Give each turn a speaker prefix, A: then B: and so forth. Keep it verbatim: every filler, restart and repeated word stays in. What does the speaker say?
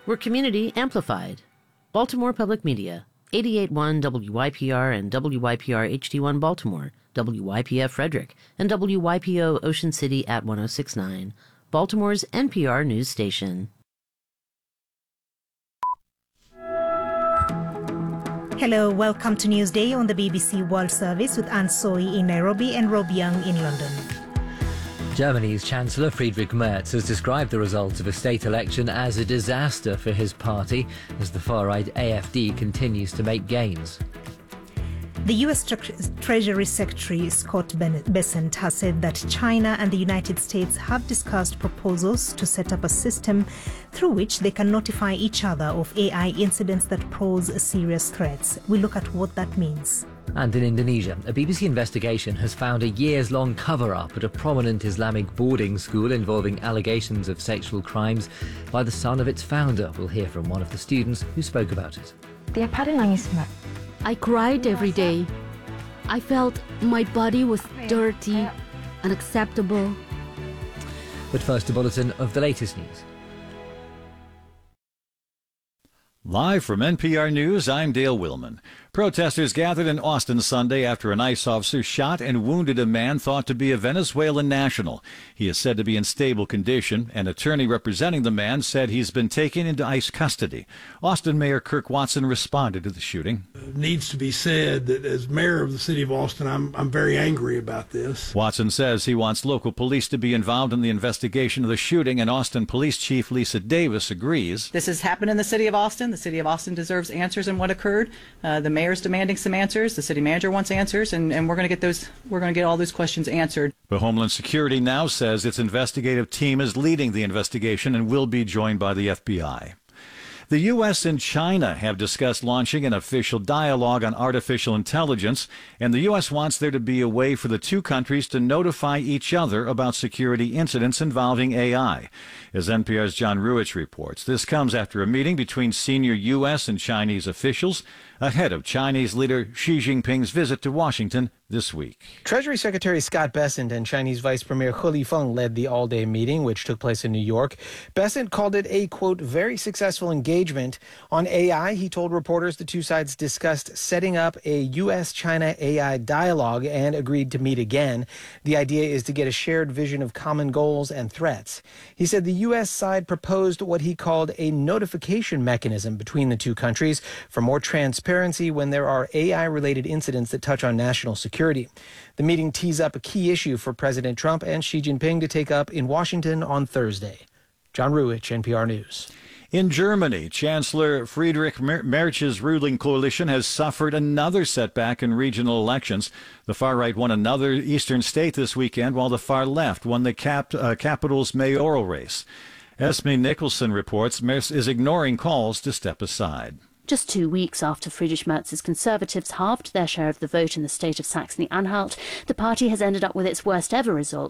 A: We're community amplified. Baltimore Public Media, eighty-eight point one W Y P R and W Y P R H D one Baltimore, W Y P F Frederick, and W Y P O Ocean City at one oh six point nine, Baltimore's N P R news station.
B: Hello, welcome to Newsday on the B B C World Service with Anne Soy in Nairobi and Rob Young in London.
C: Germany's Chancellor Friedrich Merz has described the results of a state election as a disaster for his party as the far-right A F D continues to make gains.
B: The U S Tre- Treasury Secretary Scott Bessent has said that China and the United States have discussed proposals to set up a system through which they can notify each other of A I incidents that pose serious threats. We look at what that means.
C: And in Indonesia, a B B C investigation has found a years-long cover-up at a prominent Islamic boarding school involving allegations of sexual crimes by the son of its founder. We'll hear from one of the students who spoke about it.
D: Tiap hari nangis, Mbak. I cried every day. I felt my body was dirty, unacceptable.
C: But first, a bulletin of the latest news.
E: Live from N P R News, I'm Dale Willman. Protesters gathered in Austin Sunday after an ICE officer shot and wounded a man thought to be a Venezuelan national. He is said to be in stable condition. An attorney representing the man said he's been taken into ICE custody. Austin Mayor Kirk Watson responded to the shooting.
F: It needs to be said that as mayor of the city of Austin, I'm, I'm very angry about this.
E: Watson says he wants local police to be involved in the investigation of the shooting, and Austin Police Chief Lisa Davis agrees.
G: This has happened in the city of Austin. The city of Austin deserves answers in what occurred. Uh, the mayor's demanding some answers. The city manager wants answers, and, and we're going to get those. We're going to get all those questions answered.
E: But Homeland Security now says its investigative team is leading the investigation and will be joined by the F B I. The U S and China have discussed launching an official dialogue on artificial intelligence, and the U S wants there to be a way for the two countries to notify each other about security incidents involving A I. As N P R's John Ruich reports, this comes after a meeting between senior U S and Chinese officials ahead of Chinese leader Xi Jinping's visit to Washington this week.
H: Treasury Secretary Scott Bessent and Chinese Vice Premier He Lifeng led the all-day meeting, which took place in New York. Bessent called it a, quote, very successful engagement. On A I, he told reporters the two sides discussed setting up a U S China A I dialogue and agreed to meet again. The idea is to get a shared vision of common goals and threats. He said the U S side proposed what he called a notification mechanism between the two countries for more transparency when there are A I-related incidents that touch on national security. The meeting tees up a key issue for President Trump and Xi Jinping to take up in Washington on Thursday. John Ruich, N P R News.
E: In Germany, Chancellor Friedrich Merz's ruling coalition has suffered another setback in regional elections. The far right won another eastern state this weekend, while the far left won the cap, uh, capital's mayoral race. Esme Nicholson reports Merz is ignoring calls to step aside.
I: Just two weeks after Friedrich Merz's Conservatives halved their share of the vote in the state of Saxony-Anhalt, the party has ended up with its worst ever result